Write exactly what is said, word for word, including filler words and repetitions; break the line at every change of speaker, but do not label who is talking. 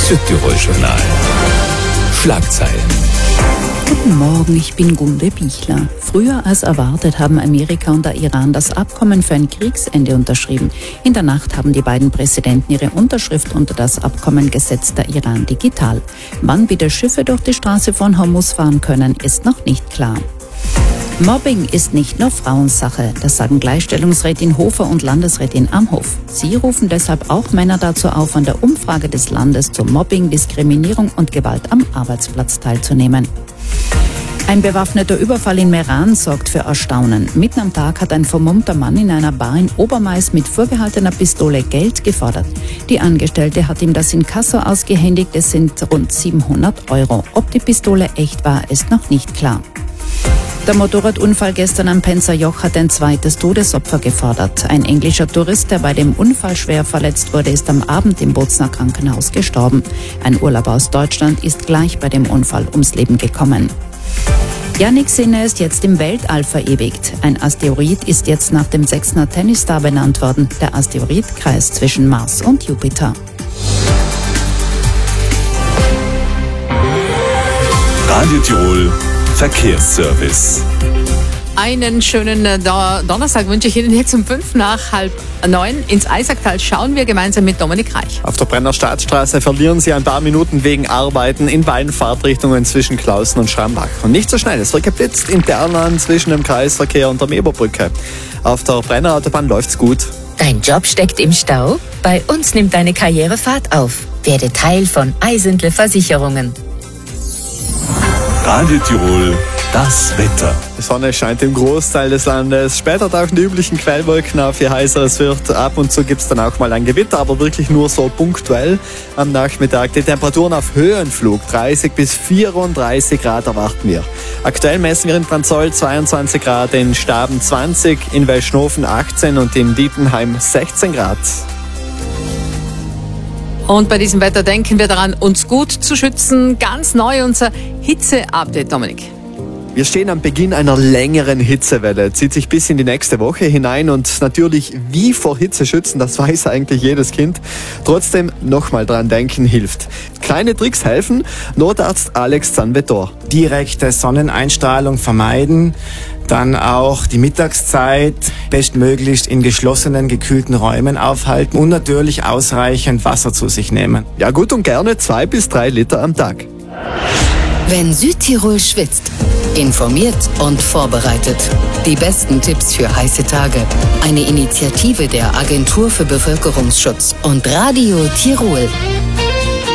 Südtirol-Journal. Schlagzeilen.
Guten Morgen, ich bin Gunde Bichler. Früher als erwartet haben Amerika und der Iran das Abkommen für ein Kriegsende unterschrieben. In der Nacht haben die beiden Präsidenten ihre Unterschrift unter das Abkommen gesetzt, der Iran digital. Wann wieder Schiffe durch die Straße von Hormuz fahren können, ist noch nicht klar. Mobbing ist nicht nur Frauensache, das sagen Gleichstellungsrätin Hofer und Landesrätin Amhof. Sie rufen deshalb auch Männer dazu auf, an der Umfrage des Landes zu Mobbing, Diskriminierung und Gewalt am Arbeitsplatz teilzunehmen. Ein bewaffneter Überfall in Meran sorgt für Erstaunen. Mitten am Tag hat ein vermummter Mann in einer Bar in Obermais mit vorgehaltener Pistole Geld gefordert. Die Angestellte hat ihm das Inkasso ausgehändigt, es sind rund siebenhundert Euro. Ob die Pistole echt war, ist noch nicht klar. Der Motorradunfall gestern am Penzer Joch hat ein zweites Todesopfer gefordert. Ein englischer Tourist, der bei dem Unfall schwer verletzt wurde, ist am Abend im Bozner Krankenhaus gestorben. Ein Urlauber aus Deutschland ist gleich bei dem Unfall ums Leben gekommen. Jannik Sinner ist jetzt im Weltall verewigt. Ein Asteroid ist jetzt nach dem Sechsner Tennisstar benannt worden. Der Asteroid kreist zwischen Mars und Jupiter.
Radio Tirol Verkehrsservice.
Einen schönen Donnerstag wünsche ich Ihnen jetzt um fünf nach halb neun. Ins Eisacktal schauen wir gemeinsam mit Dominik Reich.
Auf der Brenner Staatsstraße verlieren Sie ein paar Minuten wegen Arbeiten in beiden Fahrtrichtungen zwischen Klausen und Schrambach. Und nicht so schnell, es wird geblitzt in Bernland zwischen dem Kreisverkehr und der Meberbrücke. Auf der Brenner Autobahn läuft's gut.
Dein Job steckt im Stau? Bei uns nimmt deine Karriere Fahrt auf. Werde Teil von Eisentle Versicherungen.
Radio Tirol, das Wetter.
Die Sonne scheint im Großteil des Landes. Später tauchen die üblichen Quellwolken auf, je heißer es wird. Ab und zu gibt es dann auch mal ein Gewitter, aber wirklich nur so punktuell am Nachmittag. Die Temperaturen auf Höhenflug, dreißig bis vierunddreißig Grad erwarten wir. Aktuell messen wir in Branzoll zweiundzwanzig Grad, in Staben zwanzig, in Welschnofen achtzehn und in Dietenheim sechzehn Grad.
Und bei diesem Wetter denken wir daran, uns gut zu schützen. Ganz neu unser Hitze-Update, Dominik.
Wir stehen am Beginn einer längeren Hitzewelle, zieht sich bis in die nächste Woche hinein und natürlich, wie vor Hitze schützen, das weiß eigentlich jedes Kind. Trotzdem nochmal dran denken hilft. Kleine Tricks helfen, Notarzt Alex Zanvetor.
Direkte Sonneneinstrahlung vermeiden, dann auch die Mittagszeit bestmöglichst in geschlossenen, gekühlten Räumen aufhalten und natürlich ausreichend Wasser zu sich nehmen.
Ja, gut und gerne zwei bis drei Liter am Tag.
Wenn Südtirol schwitzt, informiert und vorbereitet. Die besten Tipps für heiße Tage. Eine Initiative der Agentur für Bevölkerungsschutz und Radio Tirol.